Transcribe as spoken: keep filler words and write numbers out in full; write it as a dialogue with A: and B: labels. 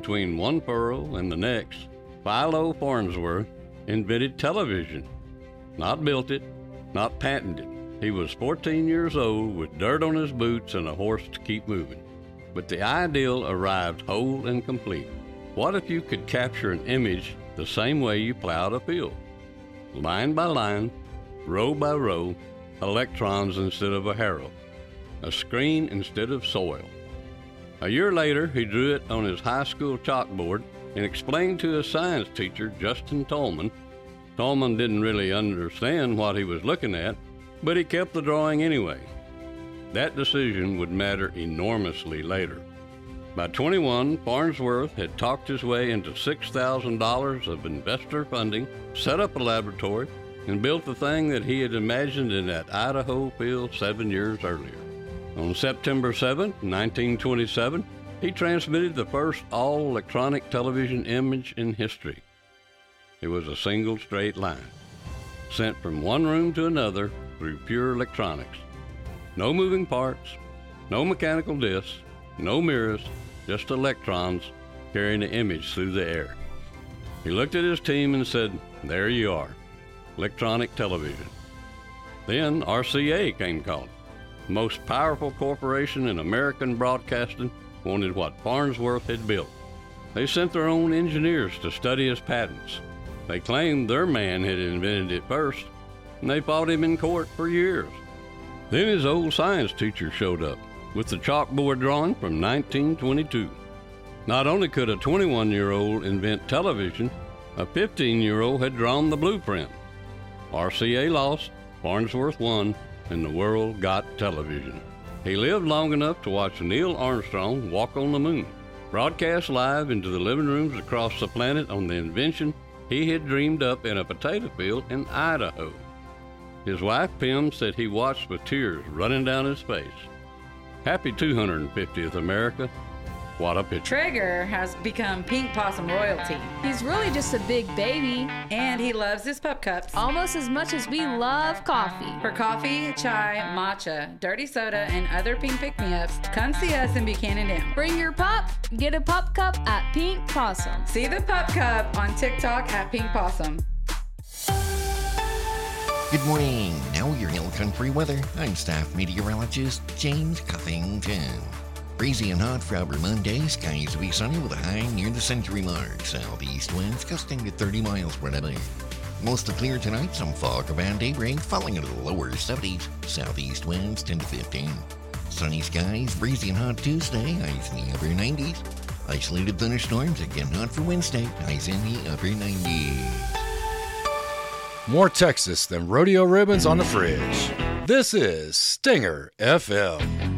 A: between one furrow and the next, Philo Farnsworth invented television. Not built it, not patented it. He was fourteen years old with dirt on his boots and a horse to keep moving. But the ideal arrived whole and complete. What if you could capture an image the same way you plowed a field? Line by line, row by row, electrons instead of a harrow, a screen instead of soil. A year later, he drew it on his high school chalkboard and explained to his science teacher, Justin Tolman. Tolman didn't really understand what he was looking at, but he kept the drawing anyway. That decision would matter enormously later. By twenty-one, Farnsworth had talked his way into six thousand dollars of investor funding, set up a laboratory, and built the thing that he had imagined in that Idaho field seven years earlier. On September seventh, nineteen twenty-seven, he transmitted the first all-electronic television image in history. It was a single straight line, sent from one room to another through pure electronics. No moving parts, no mechanical discs, no mirrors, just electrons carrying the image through the air. He looked at his team and said, "There you are, electronic television." Then R C A came calling. The most powerful corporation in American broadcasting wanted what Farnsworth had built. They sent their own engineers to study his patents. They claimed their man had invented it first, and they fought him in court for years. Then his old science teacher showed up with the chalkboard drawing from nineteen twenty-two. Not only could a twenty-one-year-old invent television, a fifteen-year-old had drawn the blueprint. R C A lost, Farnsworth won, and the world got television. He lived long enough to watch Neil Armstrong walk on the moon, broadcast live into the living rooms across the planet on the invention he had dreamed up in a potato field in Idaho. His wife, Pim, said he watched with tears running down his face. Happy two hundred fiftieth, America. What a picture.
B: Traeger has become Pink Possum royalty.
C: He's really just a big baby.
B: And he loves his pup cups.
C: Almost as much as we love coffee.
B: For coffee, chai, matcha, dirty soda, and other pink pick-me-ups, come see us in Buchanan Dam.
C: Bring your pup, get a pup cup at Pink Possum.
B: See the pup cup on TikTok at Pink Possum.
D: Good morning. Now your Hill Country weather. I'm staff meteorologist James Cuffington. Breezy and hot for our Monday. Skies will be sunny with a high near the century mark. Southeast winds gusting to thirty miles per hour. Mostly clear tonight. Some fog around daybreak, falling into the lower seventies. Southeast winds ten to fifteen. Sunny skies, breezy and hot Tuesday. Highs in the upper nineties. Isolated thunderstorms again hot for Wednesday. Highs in the upper nineties.
E: More Texas than rodeo ribbons on the fridge. This is Stinger F M.